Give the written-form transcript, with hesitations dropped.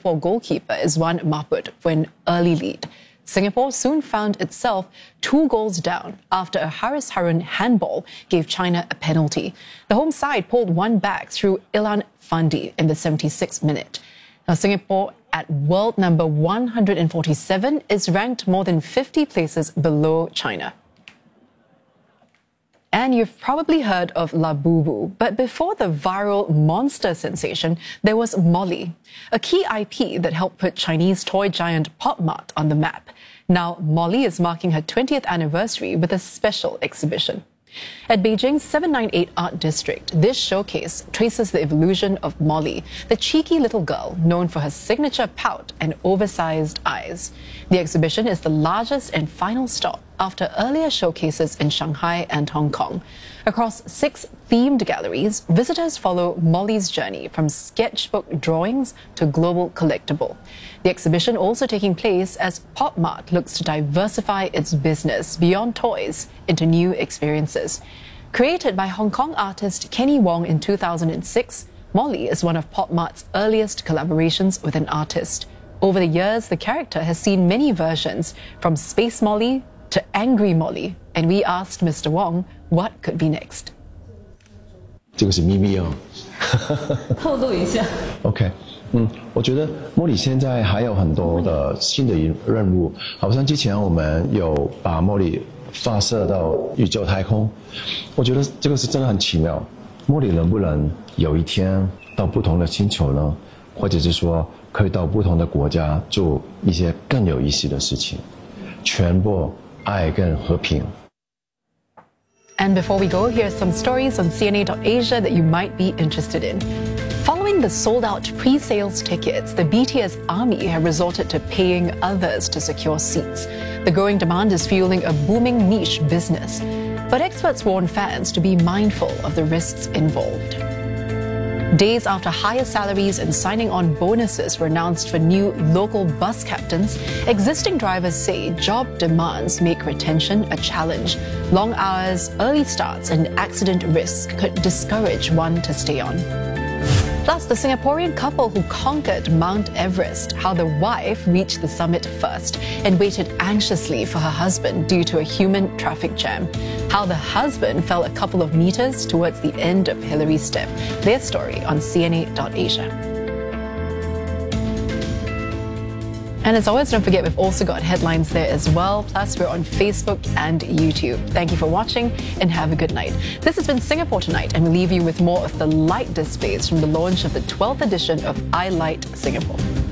Singapore goalkeeper Izwan Mahmud for an early lead. Singapore soon found itself 2 goals down after a Haris Harun handball gave China a penalty. The home side pulled one back through Ilan Fandi in the 76th minute. Now, Singapore, at world number 147, is ranked more than 50 places below China. And you've probably heard of Labubu, but before the viral monster sensation, there was Molly, a key IP that helped put Chinese toy giant Pop Mart on the map. Now, Molly is marking her 20th anniversary with a special exhibition. At Beijing's 798 Art District, this showcase traces the evolution of Molly, the cheeky little girl known for her signature pout and oversized eyes. The exhibition is the largest and final stop after earlier showcases in Shanghai and Hong Kong. Across 6 themed galleries, visitors follow Molly's journey from sketchbook drawings to global collectible. The exhibition also taking place as Pop Mart looks to diversify its business beyond toys into new experiences. Created by Hong Kong artist Kenny Wong in 2006, Molly is one of Pop Mart's earliest collaborations with an artist. Over the years, the character has seen many versions, from Space Molly to Angry Molly, and we asked Mr. Wong what could be next. 这个是秘密哦。 透露一下。 OK，我觉得莫里现在还有很多的新的任务，好像之前我们有把莫里发射到宇宙太空，我觉得这个是真的很奇妙。莫里能不能有一天到不同的星球呢？或者是说可以到不同的国家做一些更有意思的事情，传播爱跟和平。 And before we go, here's some stories on CNA.Asia that you might be interested in. Following the sold-out pre-sales tickets, the BTS army have resorted to paying others to secure seats. The growing demand is fueling a booming niche business. But experts warn fans to be mindful of the risks involved. Days after higher salaries and signing on bonuses were announced for new local bus captains, existing drivers say job demands make retention a challenge. Long hours, early starts, and accident risk could discourage one to stay on. Plus, the Singaporean couple who conquered Mount Everest, how the wife reached the summit first and waited anxiously for her husband due to a human traffic jam. How the husband fell a couple of meters towards the end of Hillary's step. Their story on CNA.Asia. And as always, don't forget we've also got headlines there as well. Plus, we're on Facebook and YouTube. Thank you for watching and have a good night. This has been Singapore Tonight, and we leave you with more of the light displays from the launch of the 12th edition of I Light Singapore.